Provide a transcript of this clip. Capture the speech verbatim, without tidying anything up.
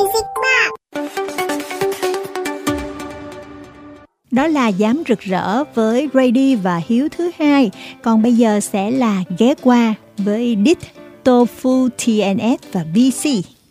Music Box. Đó là Dám Rực Rỡ với Grady và Hiếu thứ hai. Còn bây giờ sẽ là Ghé Qua với Dit, Tofu, tê en ét và bê xê.